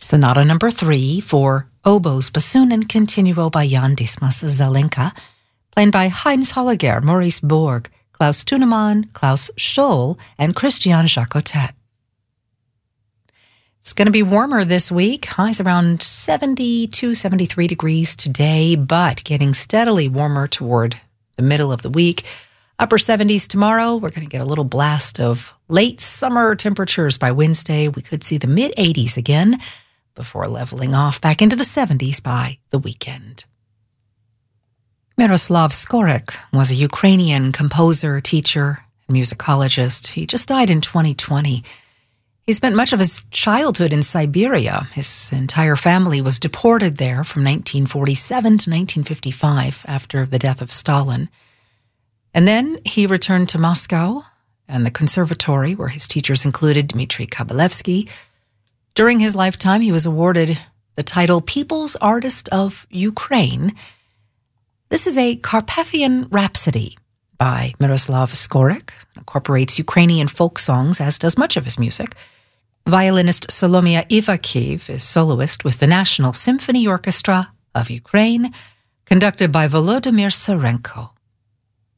Sonata number 3 for oboes, bassoon, and continuo by Jan Dismas Zelenka, played by Heinz Holliger, Maurice Borg, Klaus Tunemann, Klaus Stoll, and Christian Jacotet. It's going to be warmer this week. Highs around 72, 73 degrees today, but getting steadily warmer toward the middle of the week. Upper 70s tomorrow. We're going to get a little blast of late summer temperatures by Wednesday. We could see the mid-80s again before leveling off back into the 70s by the weekend. Miroslav Skorik was a Ukrainian composer, teacher, and musicologist. He just died in 2020. He spent much of his childhood in Siberia. His entire family was deported there from 1947 to 1955 after the death of Stalin. And then he returned to Moscow and the conservatory, where his teachers included Dmitry Kabalevsky. During his lifetime, he was awarded the title People's Artist of Ukraine. This is a Carpathian Rhapsody by Miroslav Skorik. It incorporates Ukrainian folk songs, as does much of his music. Violinist Solomia Ivakhiv is soloist with the National Symphony Orchestra of Ukraine, conducted by Volodymyr Serenko.